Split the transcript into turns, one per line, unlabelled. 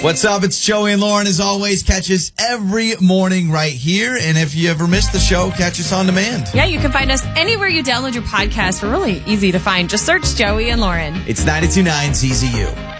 What's up? It's Joey and Lauren. As always, catch us every morning right here. And if you ever missed the show, catch us on demand.
Yeah, you can find us anywhere you download your podcast. We're really easy to find. Just search Joey and Lauren.
It's 92.9 CZU.